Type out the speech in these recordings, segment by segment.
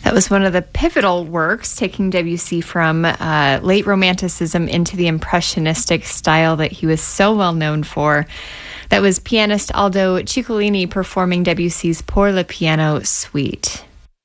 That was one of the pivotal works, taking Debussy from late Romanticism into the Impressionistic style that he was so well known for. That was pianist Aldo Ciccolini performing Debussy's Pour le Piano Suite.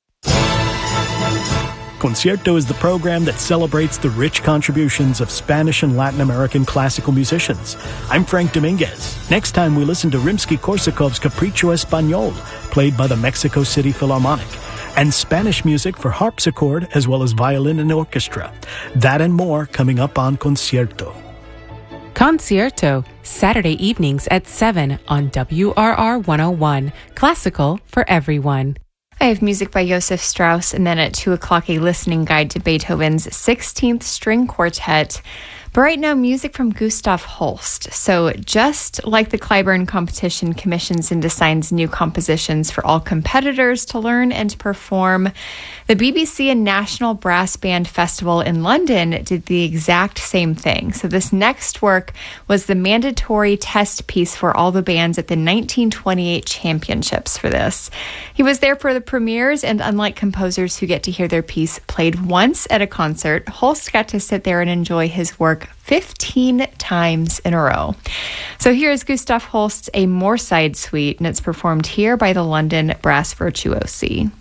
Concierto is the program that celebrates the rich contributions of Spanish and Latin American classical musicians. I'm Frank Dominguez. Next time we listen to Rimsky-Korsakov's Capriccio Español, played by the Mexico City Philharmonic, and Spanish music for harpsichord as well as violin and orchestra. That and more coming up on Concierto. Concierto, Saturday evenings at 7 on WRR 101. Classical for everyone. I have music by Josef Strauss, and then at 2 o'clock, a listening guide to Beethoven's 16th String Quartet. But right now, music from Gustav Holst. So just like the Clyburn competition commissions and designs new compositions for all competitors to learn and perform, the BBC and National Brass Band Festival in London did the exact same thing. So this next work was the mandatory test piece for all the bands at the 1928 championships for this. He was there for the premieres, and unlike composers who get to hear their piece played once at a concert, Holst got to sit there and enjoy his work 15 times in a row. So here is Gustav Holst's A Moorside Suite, and it's performed here by the London Brass Virtuosi.